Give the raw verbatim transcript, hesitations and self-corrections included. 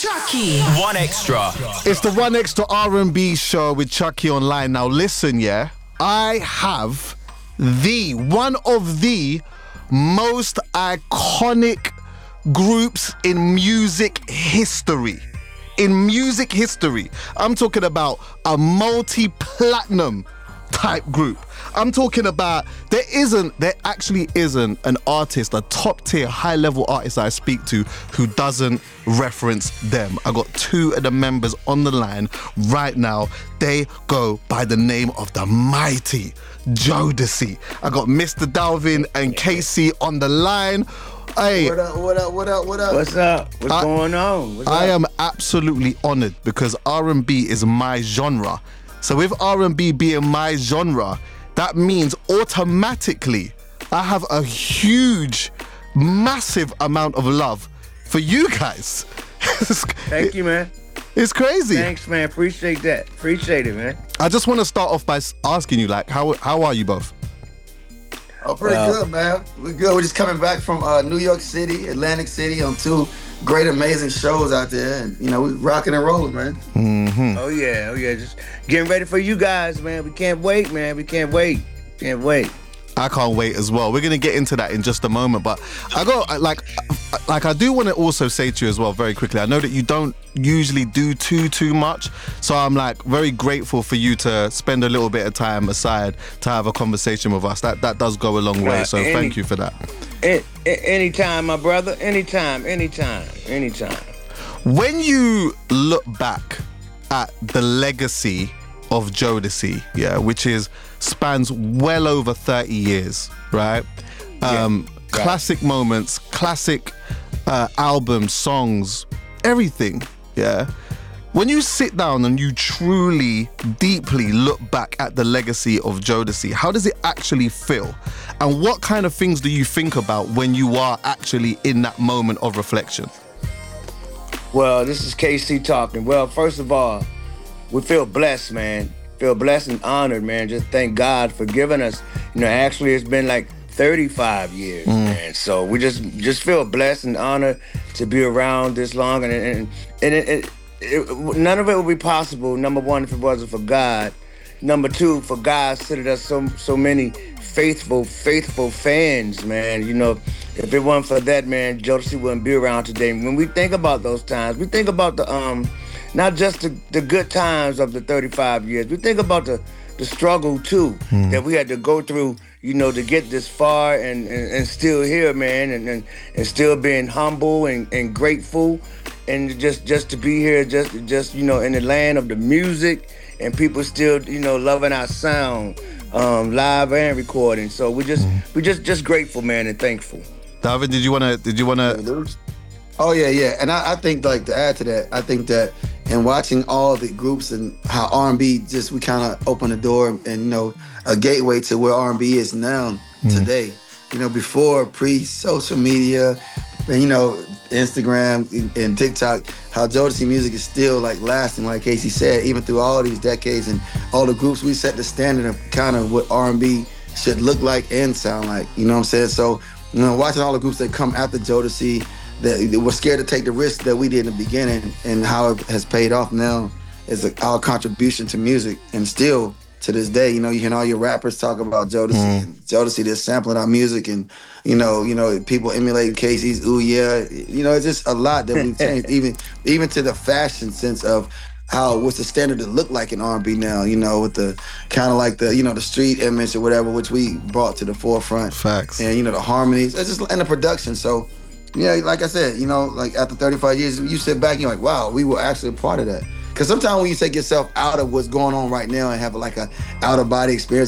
Chucky. One Extra. It's the One Extra R and B show with Chucky Online. Now listen, yeah, I have the, one of the most iconic groups in music history. In music history. I'm talking about a multi-platinum type group. I'm talking about, there isn't, there actually isn't an artist, a top tier, high level artist I speak to who doesn't reference them. I got two of the members on the line right now. They go by the name of the mighty Jodeci. I got Mister Dalvin and Casey on the line. Hey, what up, what up, what up, what up? What's up? What's I, going on? What's I up? am absolutely honored because R and B is my genre. So with R and B being my genre, that means automatically I have a huge, massive amount of love for you guys. Thank you, man. It's crazy. Thanks, man. Appreciate that. Appreciate it, man. I just want to start off by asking you, like, how how are you both? Oh, pretty Well, good, man. We're good. We're just coming back from uh, New York City, Atlantic City on two great, amazing shows out there. And, you know, we're rocking and rolling, man. Mm-hmm. Oh, yeah. Oh, yeah. Just getting ready for you guys, man. We can't wait, man. We can't wait. Can't wait. I can't wait as well. We're gonna get into that in just a moment, but I got like, like I do want to also say to you as well, very quickly. I know that you don't usually do too too much, so I'm like very grateful for you to spend a little bit of time aside to have a conversation with us. That that does go a long way. Well, So any- thank you for that. A- a- anytime, my brother. Anytime. Anytime. Anytime. When you look back at the legacy of Jodeci, yeah, which is spans well over thirty years, right? Um, Yeah, right. Classic moments, classic uh, albums, songs, everything, yeah. When you sit down and you truly, deeply look back at the legacy of Jodeci, how does it actually feel? And what kind of things do you think about when you are actually in that moment of reflection? Well, this is K C talking. Well, first of all, we feel blessed, man. Feel blessed and honored, man. Just thank God for giving us. You know, actually, it's been like thirty-five years, man. So we just just feel blessed and honored to be around this long, and and and it, it, it, none of it would be possible. Number one, if it wasn't for God. Number two, for God sending us so so many faithful, faithful fans, man. You know, if it wasn't for that, man, Jodeci wouldn't be around today. When we think about those times, we think about the um. Not just the, the good times of the thirty-five years. We think about the, the struggle, too, that we had to go through, you know, to get this far and, and, and still here, man, and, and, and still being humble and, and grateful and just, just to be here, just, just, you know, in the land of the music and people still, you know, loving our sound, um, live and recording. So we just, we just, just grateful, man, and thankful. David, did you wanna? Did you wanna? Oh, yeah, yeah. And I, I think, like, to add to that, I think that in watching all the groups and how R and B just, we kind of open the door and, you know, a gateway to where R and B is now today. You know, before, pre-social media, and, you know, Instagram and, and TikTok, how Jodeci music is still, like, lasting, like Casey said, even through all these decades and all the groups, we set the standard of kind of what R and B should look like and sound like, you know what I'm saying? So, you know, watching all the groups that come after Jodeci, that were scared to take the risk that we did in the beginning, and how it has paid off now is a, our contribution to music. And still, to this day, you know, you hear all your rappers talk about Jodeci, mm. and Jodeci that's sampling our music, and, you know, you know, people emulating Casey's Ooh Yeah. You know, it's just a lot that we've changed, even even to the fashion sense of how, what's the standard to look like in R and B now, you know, with the kind of like the, you know, the street image or whatever, which we brought to the forefront. Facts. And, you know, the harmonies, it's just, and the production. So, yeah, like I said, you know, like after thirty-five years, you sit back and you're like, wow, we were actually a part of that. Because sometimes when you take yourself out of what's going on right now and have like a out of body experience,